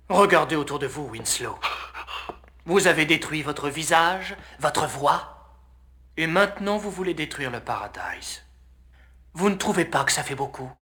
Regardez autour de vous, Winslow. Vous avez détruit votre visage, votre voix, et maintenant vous voulez détruire le Paradise. Vous ne trouvez pas que ça fait beaucoup?